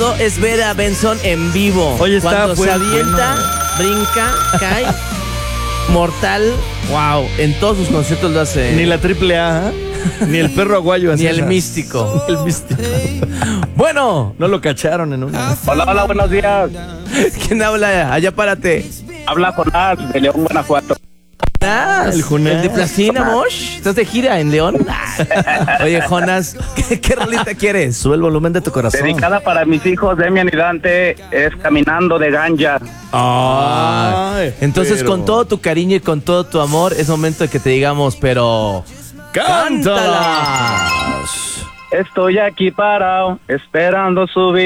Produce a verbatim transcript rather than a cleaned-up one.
todo es ver a Benson en vivo. Oye, está cuando se bueno, avienta, bueno. brinca, cae, mortal. Wow, en todos sus conciertos lo hace. Ni la triple A, ¿eh? Ni el perro aguayo. Ni el esas. místico. El místico. Bueno, No lo cacharon en una. Hola, hola, buenos días. ¿quién habla? Allá párate. Habla Jonás de León, Guanajuato. Jonás, El Jonás. el de Placina, Mosh. ¿Estás de gira en León? Oye, Jonás, ¿qué, qué rolita quieres? Sube el volumen de tu corazón. Dedicada para mis hijos, Demian y Dante, es Caminando de Ganja. Ay, Entonces, pero- con todo tu cariño y con todo tu amor, es momento de que te digamos, pero... ¡Cántalas! Estoy aquí parado, esperando subir.